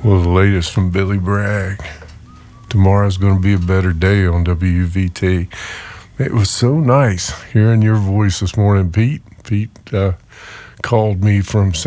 Well, the latest from Billy Bragg. Tomorrow's going to be a better day on WVT. It was so nice hearing your voice this morning, Pete. Pete called me from